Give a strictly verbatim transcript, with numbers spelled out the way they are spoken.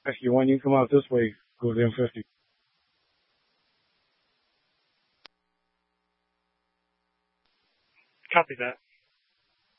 Actually, when you come out this way, go to M fifty. Copy that.